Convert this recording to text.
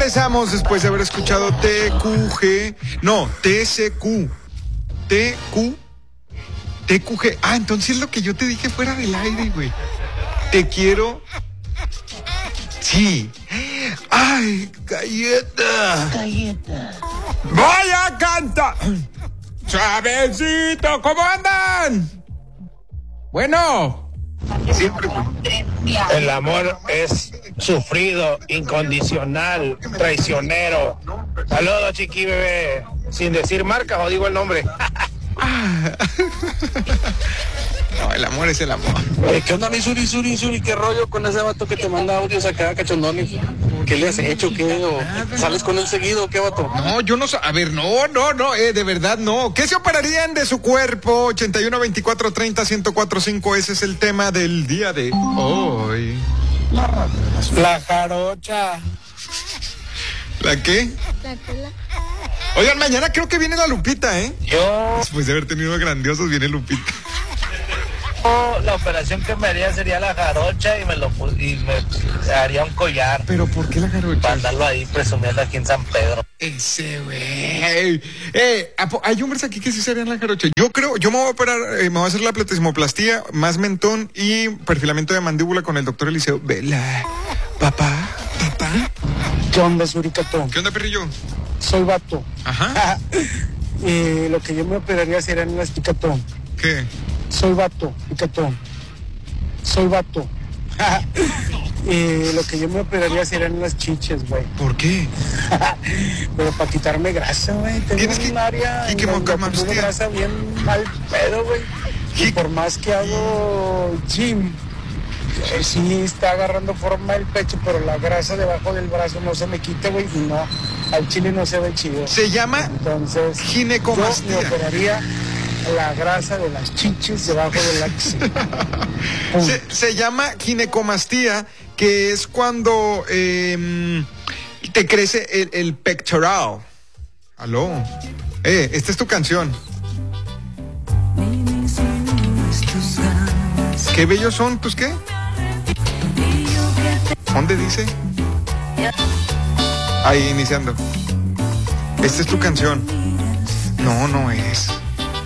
Regresamos después de haber escuchado TQG. No, TCQ. TQG. Ah, entonces es lo que yo te dije fuera del aire, güey. Te quiero. Sí. Ay, galleta. Vaya a cantar. Suavecito, ¿cómo andan? Bueno. Siempre. El amor es sufrido, incondicional, traicionero. Saludos, chiqui bebé. Sin decir marcas o digo el nombre. No, el amor es el amor. ¿Qué onda, mi Suri? ¿Qué rollo con ese vato que te manda audios acá, cachondones? ¿Qué le has hecho? ¿Qué? ¿O sales con él seguido? ¿Qué vato? No, yo no sé. A ver, no, de verdad no. ¿Qué se operarían de su cuerpo? 81 24 30 1045. Ese es el tema del día de hoy. La jarocha. ¿La qué? La cola. Oigan, mañana creo que viene la Lupita, ¿eh? Yo, Después de haber tenido grandiosos, viene Lupita. la operación que me haría sería la jarocha y me haría un collar ¿Pero por qué la jarocha? para andarlo ahí presumiendo aquí en San Pedro. Ese güey. Hay hombres aquí que sí se harían la jarocha. Yo creo, yo me voy a operar, me voy a hacer la platismoplastía, más mentón y perfilamiento de mandíbula con el doctor Eliseo Vela. Papá. ¿Qué onda, Suricatón? ¿Qué onda, perrillo? Soy vato. Ajá. Lo que yo me operaría serían las picatón. ¿Qué? Soy vato, picatón. Soy vato. Lo que yo me operaría serían las chiches, güey. ¿Por qué? Pero para quitarme grasa, güey. Tengo Tienes que- un área y que en donde moca- acumulo grasa bien mal pedo, güey. Y por más que hago gym, sí está agarrando forma el pecho, pero la grasa debajo del brazo no se me quita, güey. Y no, al chile no se ve chido. Se llama Entonces, yo ginecomastia. me operaría la grasa de las chiches debajo del axila. Se llama ginecomastía, que es cuando te crece el pectoral. Aló. Esta es tu canción. ¿Qué bellos son tus qué? ¿Dónde dice? Ahí iniciando. Esta es tu canción. No, no es.